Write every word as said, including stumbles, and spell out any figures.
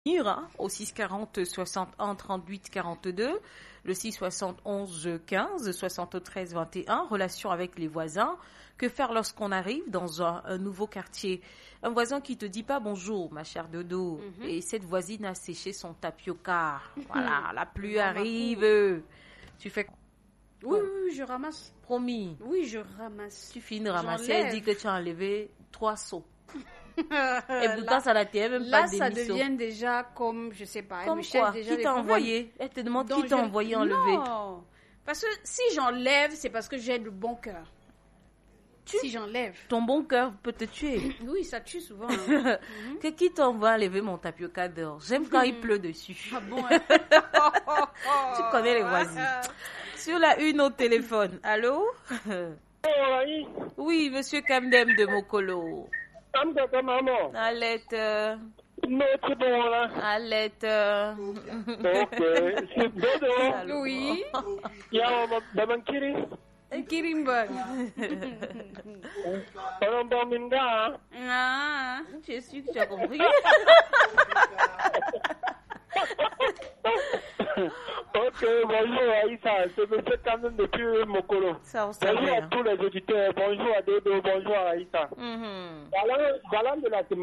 Hein, au six quarante soixante-un trente-huit quarante-deux, le six soixante-onze quinze soixante-treize vingt et un, relation avec les voisins. Que faire lorsqu'on arrive dans un, un nouveau quartier? Un voisin qui te dit pas bonjour, ma chère Dodo, mm-hmm. et cette voisine a séché son tapioca. Voilà, la pluie arrive. Tu fais Oui, oui, oui, je ramasse. Promis. Oui, je ramasse. Tu finis de ramasser, elle dit que tu as enlevé trois seaux. Et pourtant, là, ça n'a même là, pas ça d'émission. devient déjà comme, je sais pas, comme quoi déjà qui t'a envoyé? Elle te demande Donc, qui t'a je... envoyé enlever. Non, parce que si j'enlève, c'est parce que j'ai le bon cœur. Tu... Si j'enlève. Ton bon cœur peut te tuer. Oui, ça tue souvent. Hein. mm-hmm. Que qui t'envoie enlever mon tapioca d'or? J'aime quand il pleut dessus. Ah bon, hein? Tu connais les voisins. Sur la une au téléphone. Allô? Oui, monsieur Kamdem de Mokolo. Alette. Notre bon là. Alette. Ok. Oui. Il y a un kiri. Un kirimba. Un bon minga. Ah, je suis que tu as compris. Ok, bonjour Aïssa, c'est monsieur Kamdem depuis Mokolo. Ça, on bonjour à tous les auditeurs, bonjour à Dodo, bonjour à Aïssa. Mm-hmm. Voilà, voilà de la